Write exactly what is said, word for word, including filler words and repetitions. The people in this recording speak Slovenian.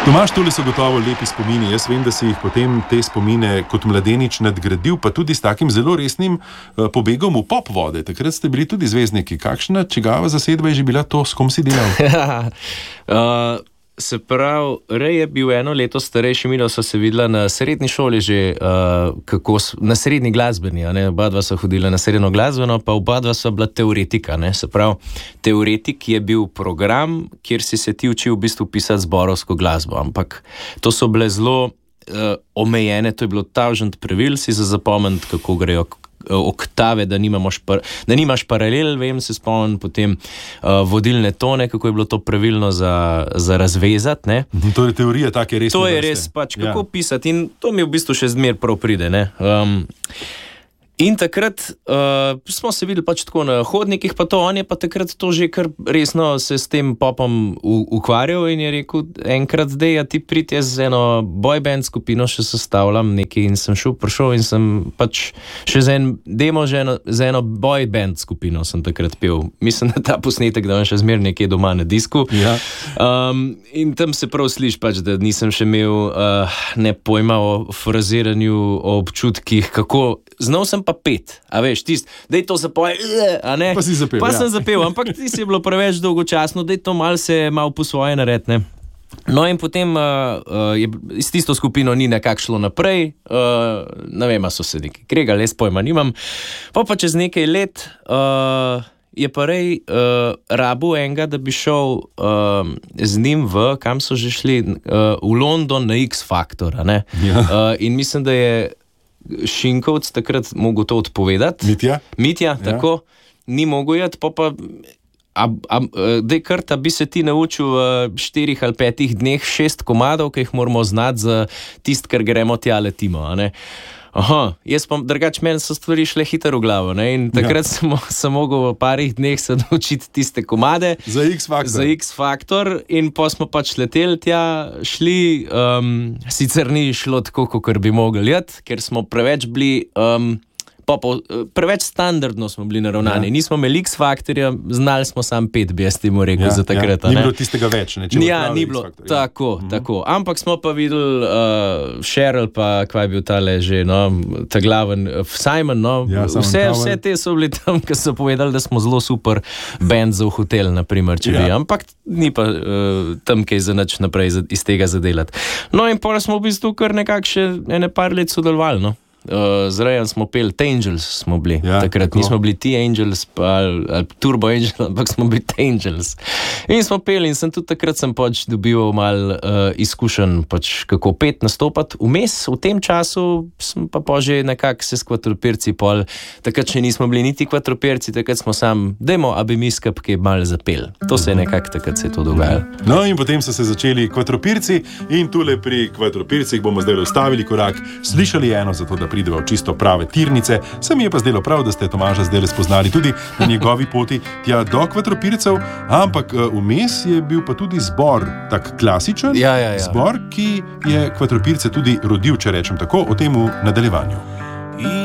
Tomaž, tole so gotovo lepi spomini. Jaz vem, da si jih potem te spomine kot mladenič nadgradil, pa tudi s takim zelo resnim uh, pobegom v pop vode. Takrat ste bili tudi zvezdniki. Kakšna čigava zasedba je že bila to, s kom si delal? uh, se pravi, Rej je bil eno leto starejši, Milo so se videla na srednji šoli že, uh, kako, na srednji glasbeni, ne? Oba dva so hodila na srednjo glasbeno, pa oba dva so bila teoretika. Ne? Se pravi, teoretik je bil program, kjer si se ti učil v bistvu pisati zborovsko glasbo, ampak to so bile zelo uh, omejene, to je bilo thousand pravil, si za zapomniti, kako grejo oktave, da, par, da nimaš paralel, vem, se spomnim potem uh, vodilne tone, kako je bilo to pravilno za, za razvezati. Ne? To je teorija, tako je res. To je res, pač kako ja. pisati in to mi v bistvu še zmer prav pride. Ne? Um, In takrat uh, smo se videli pač tako na hodnikih, pa to, on je pa takrat to že kar resno se s tem popom u- ukvarjal in je rekel, enkrat dej, a ti priti, jaz z eno boyband skupino še sestavljam nekaj in sem šel, prišel in sem pač še z en demo, že eno, z eno boyband skupino sem takrat pel. Mislim, da ta posnetek, da on še zmer nekje doma na disku. Ja. Um, in tam se prav sliš pač, da nisem še imel uh, ne pojma o fraziranju, o občutkih, kako, znal sem pa pet, a veš, tist, dej to zapoj, a ne? Pa si zapel, Pa ja. sem zapel, ampak ti si je bilo preveč dolgočasno, dej to mal se mal po svoje nared, ne? No in potem uh, uh, je s tisto skupino ni nekak šlo naprej, uh, ne vem, a so se neki kregali, jaz pojma nimam, pa pa čez nekaj let uh, je pa Rej uh, rabu enega, da bi šel uh, z njim v, kam so že šli, uh, v London na X-Factor, a ne? Ja. Uh, in mislim, da je Šinkovc takrat mogel to odpovedati. Mitja? Mitja, Ja. tako. Ni mogel jeti, pa pa a, a, dej krta, bi se ti naučil v štirih ali petih dneh šest komadov, ki jih moramo znati za tist, ker gremo tja letimo, a ne? Aha, jaz pa drugač meni so stvari šle hitro v glavo, ne? In takrat ja. sem, sem mogel v parih dneh se naučiti tiste komade. Za X-Factor. Za X-Factor in pa smo pač leteli tja, šli, um, sicer ni šlo tako, kot bi mogli jeti, ker smo preveč bili... Um, Popov, preveč standardno smo bili naravnani. Ja. Nismo imeli X-Faktorja, znali smo sam pet, bi jaz temu rekel, ja, za takrat. Ja. Ni bilo tistega več. Ne, ja, ni bilo. Tako, ja. tako. Ampak smo pa videli uh, Sheryl, pa kva je bil tale že, no, ta glaven uh, Simon, no. Ja, vse, vse te so bili tam, ki so povedali, da smo zelo super band za v hotel, naprimer, če ja. bi. Ampak ni pa uh, tam kaj za nič naprej iz tega zadelati. No in potem smo v bistvu kar nekak še ene par let sodelovali, no. Uh, z Rejem smo peli T-Angels, smo bili. Ja, takrat tako. Nismo bili T-Angels ali, ali Turbo Angels, ampak smo bili T-Angels. In smo peli in sem tudi takrat sem pač dobival malo uh, izkušenj, pač kako pet nastopati. Vmes, v tem času sem pa pa že nekako se s kvadropirci pol, takrat še nismo bili niti kvadropirci, takrat smo sam, dajmo, a bi mi skupaj malo zapeli. To se je nekako takrat se je to dogajalo. No in potem so se začeli kvadropirci in tule pri kvadropircih bomo zdaj ustavili korak, slišali eno, zato da prideva v čisto prave tirnice. Se mi je pa zdelo prav, da ste Tomaža zdaj spoznali tudi na njegovi poti tja do kvadropircev, ampak vmes je bil pa tudi zbor, tak klasičen ja, ja, ja. zbor, ki je kvadropirce tudi rodil, če rečem tako, o tem v nadaljevanju.